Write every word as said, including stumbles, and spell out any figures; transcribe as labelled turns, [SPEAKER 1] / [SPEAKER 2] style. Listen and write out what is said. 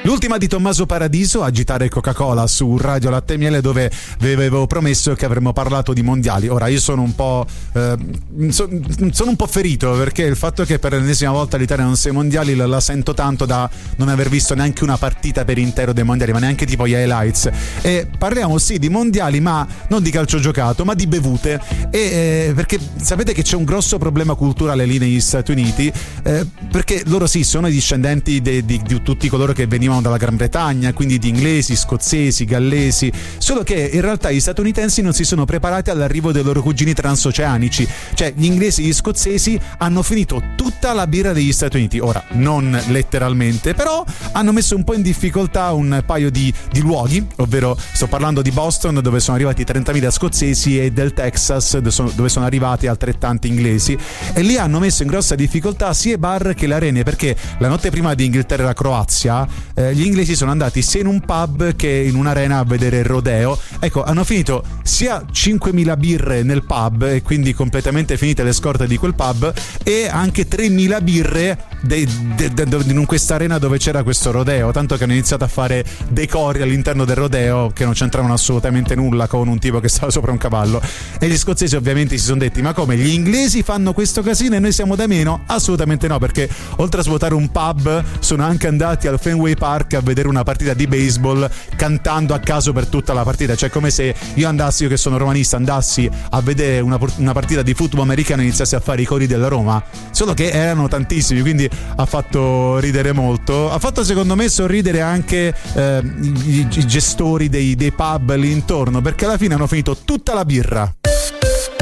[SPEAKER 1] L'ultima di Tommaso Paradiso, Agitare Coca-Cola su Radio Latte e Miele, dove vi avevo promesso che avremmo parlato di mondiali. Ora io sono un po' eh, so, sono un po' ferito, perché il fatto che per l'ennesima volta l'Italia non sia ai mondiali la, la sento tanto da non aver visto neanche una partita per intero dei mondiali, ma neanche tipo gli highlights. E parliamo sì di mondiali, ma non di calcio giocato, ma di bevute. E eh, perché sapete che c'è un grosso problema culturale lì negli Stati Uniti, eh, perché loro sì sono i discendenti di, di, di tutti coloro che venivano dalla Gran Bretagna, quindi di inglesi, scozzesi, gallesi, solo che in realtà gli statunitensi non si sono preparati all'arrivo dei loro cugini transoceanici. Cioè gli inglesi e gli scozzesi hanno finito tutta la birra degli Stati Uniti, ora non letteralmente, però hanno messo un po' in difficoltà un paio di, di luoghi, ovvero sto parlando di Boston, dove sono arrivati trentamila scozzesi, e del Texas, dove sono arrivati altrettanti inglesi, e lì hanno messo in grossa difficoltà sia i bar che le arene, perché la notte prima di Inghilterra e Croazia eh, gli inglesi sono andati sia in un pub che in un'arena a vedere il rodeo. Ecco, hanno finito sia cinquemila birre nel pub, e quindi completamente finite le scorte di quel pub, e anche tremila birre de, de, de, de, in questa arena dove c'era questo rodeo, tanto che hanno iniziato a fare decori all'interno del rodeo che non c'entravano assolutamente nulla con un tipo che stava sopra un cavallo. E gli scozzesi ovviamente si sono detti: ma come, gli inglesi fanno questo casino e noi siamo da meno? Assolutamente no, perché oltre a svuotare un pub sono anche andati al Fenway Park a vedere una partita di baseball cantando a caso per tutta la partita. Cioè come se io andassi, io che sono romanista, andassi a vedere una, una partita di football americano e iniziassi a fare i cori della Roma, solo che erano tantissimi, quindi ha fatto ridere molto. Ha fatto secondo me sorridere anche eh, i, i gestori dei, dei pub lì intorno, perché alla fine hanno finito tutta la birra.